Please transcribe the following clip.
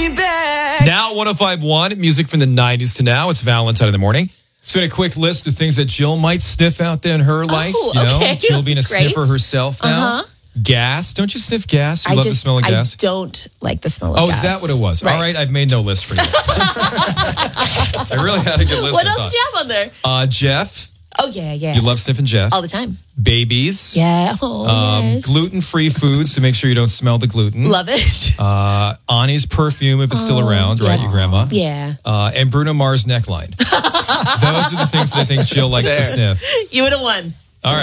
me back. Now 105.1, music from the 90s to now. It's Valentine in the morning. So, a quick list of things that Jill might sniff out there in her life. Okay. Jill being a Great. sniffer herself now. Gas. Don't you sniff gas? You love the smell of gas? I don't like the smell of gas. Oh, is that what it was? Right. All right, I've made no list for you. I really had a good list. What else do you have on there? Jeff. Oh, yeah. You love sniffing Jeff. All the time. Babies. Yeah. Oh, yes. Gluten-free foods to make sure you don't smell the gluten. Love it. Ani's perfume, if it's still around, right? Your grandma. Yeah. And Bruno Mars neckline. Those are the things that I think Jill likes to sniff. You would have won.